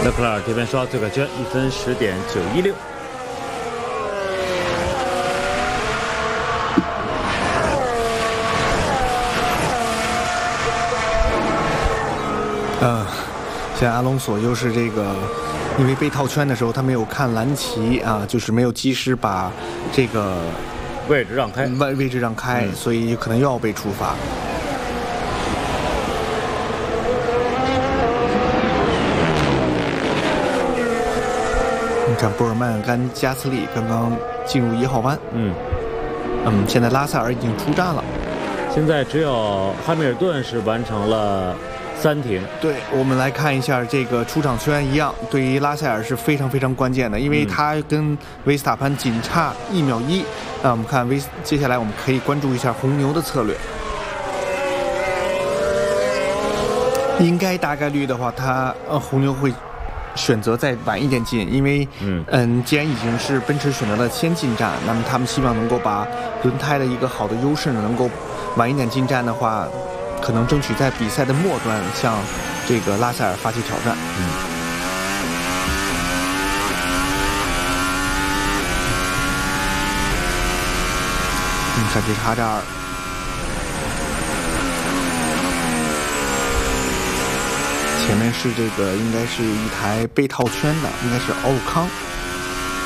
勒克莱尔这边刷最快圈1分10.916。 现在阿隆索又是这个，因为被套圈的时候他没有看蓝旗啊，就是没有及时把这个位置让开， 位置让开，所以可能又要被处罚。你看波尔曼跟加斯利刚刚进入1号弯，现在拉塞尔已经出站了， 现在只有汉密尔顿是完成了3停。 对，我们来看一下这个出场圈一样，对于拉塞尔是非常非常关键的，因为他跟维斯塔潘仅差1秒1。那我们看接下来我们可以关注一下红牛的策略。应该大概率的话，红牛会选择再晚一点进，因为既然已经是奔驰选择了先进站，那么他们希望能够把轮胎的一个好的优势呢，能够晚一点进站的话，可能争取在比赛的末端向这个拉塞尔发起挑战。你看这是哈扎尔，前面是这个应该是一台被套圈的，应该是奥康。